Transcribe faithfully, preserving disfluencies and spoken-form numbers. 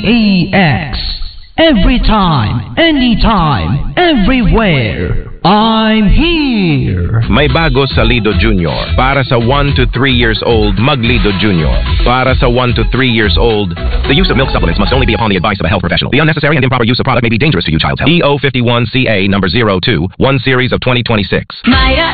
A X. Every time, anytime, everywhere. I'm here. May bago sa Lido Junior. Para sa one to three years old, mag-Lido Junior. Para sa one to three years old, the use of milk supplements must only be upon the advice of a health professional. The unnecessary and improper use of product may be dangerous to your child's health. E O fifty-one C A number zero two, one series of twenty twenty-six. Maya